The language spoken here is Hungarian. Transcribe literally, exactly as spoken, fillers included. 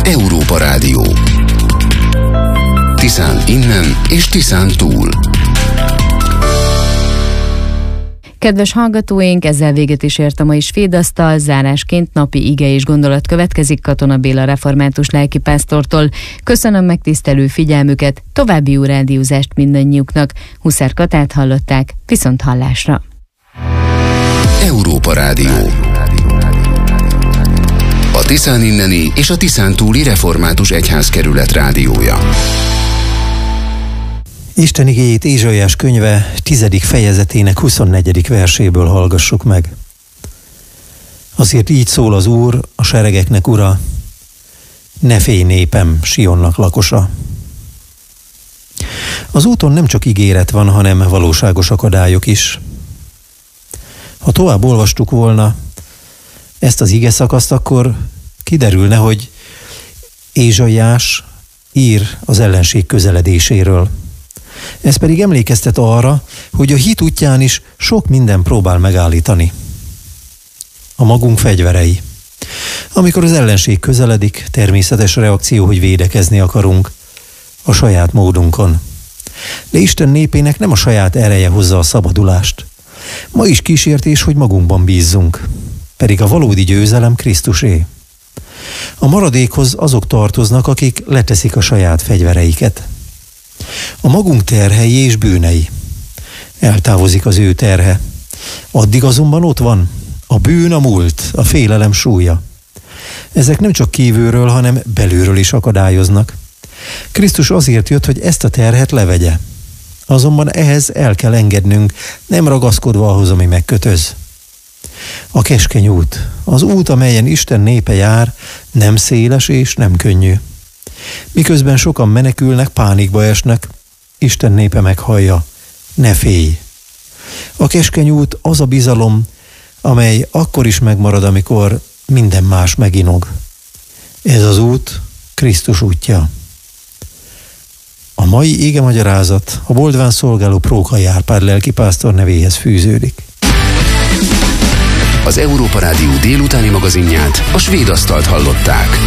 Európa Rádió. Tiszán innen és Tiszán túl. Kedves hallgatóink, ezzel véget is ért a mai Svédasztal. Zárásként napi ige és gondolat következik Katona Béla református lelkipásztortól. Köszönöm megtisztelő figyelmüket, további jó rádiózást mindannyiuknak. Huszár Katát hallották, viszont hallásra. Európa Rádió. A Tiszán inneni és a Tiszán túli református egyházkerület rádiója. Isten igéjét Ézsaiás könyve tizedik fejezetének huszonnegyedik verséből hallgassuk meg. Azért így szól az Úr, a seregeknek ura, ne félj népem, Sionnak lakosa. Az úton nem csak ígéret van, hanem valóságos akadályok is. Ha tovább olvastuk volna ezt az ige szakaszt, akkor kiderülne, hogy Ézsaiás ír az ellenség közeledéséről. Ez pedig emlékeztet arra, hogy a hit útján is sok minden próbál megállítani. A magunk fegyverei. Amikor az ellenség közeledik, természetes reakció, hogy védekezni akarunk a saját módunkon. De Isten népének nem a saját ereje hozza a szabadulást. Ma is kísértés, hogy magunkban bízzunk, pedig a valódi győzelem Krisztusé. A maradékhoz azok tartoznak, akik leteszik a saját fegyvereiket. A magunk terhei és bűnei. Eltávozik az ő terhe. Addig azonban ott van a bűn, a múlt, a félelem súlya. Ezek nem csak kívülről, hanem belülről is akadályoznak. Krisztus azért jött, hogy ezt a terhet levegye. Azonban ehhez el kell engednünk, nem ragaszkodva ahhoz, ami megkötöz. A keskeny út, az út, amelyen Isten népe jár, nem széles és nem könnyű. Miközben sokan menekülnek, pánikba esnek, Isten népe meghallja, ne félj. A keskeny út az a bizalom, amely akkor is megmarad, amikor minden más meginog. Ez az út Krisztus útja. A mai igemagyarázat a Boldván szolgáló Prókai Árpád lelkipásztor nevéhez fűződik. Az Európa Rádió délutáni magazinját, a Svédasztalt hallották.